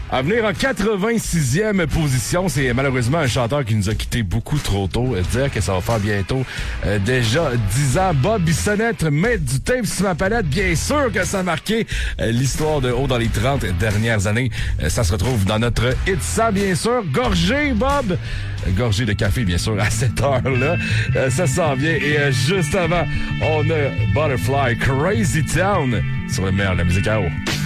À venir en 86e position, c'est malheureusement un chanteur qui nous a quitté beaucoup trop tôt. Dire que ça va faire bientôt déjà 10 ans. Bob Bissonnette, mettre du tape sur ma palette. Bien sûr que ça a marqué l'histoire de haut dans les 30 dernières années. Ça se retrouve dans notre Hit 100, bien sûr. Gorgé, Bob. Gorgé de café, bien sûr, à cette heure-là. Ça s'en vient. Et juste avant, on a Butterfly Crazy Town sur le meilleur de la musique à eau.